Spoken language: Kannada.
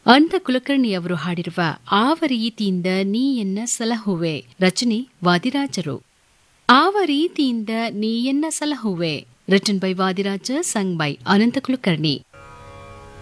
ಅನಂತ ಕುಲಕರ್ಣಿ ಅವರು ಹಾಡಿರುವ ಆವ ರೀತಿಯಿಂದ ನೀಯನ್ನ ಸಲಹುವೆ ರಚನೆ ವಾದಿರಾಜರು. ಆವ ರೀತಿಯಿಂದ ನೀಯನ್ನ ಸಲಹುವೆ written by Vadiraja, sung by Ananta Kulkarni.